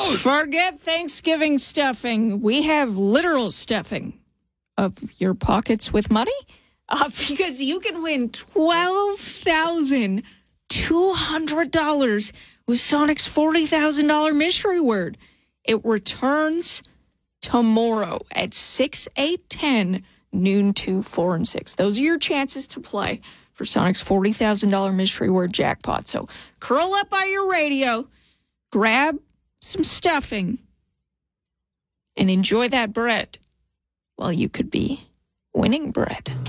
out. Forget Thanksgiving stuffing. We have literal stuffing of your pockets with money because you can win $12,200 with Sonic's $40,000 mystery word. It returns tomorrow at 6, 8, 10, noon, 2, 4, and 6. Those are your chances to play for Sonic's $40,000 mystery word jackpot. So curl up by your radio, grab some stuffing, and enjoy that bread while you could be winning bread.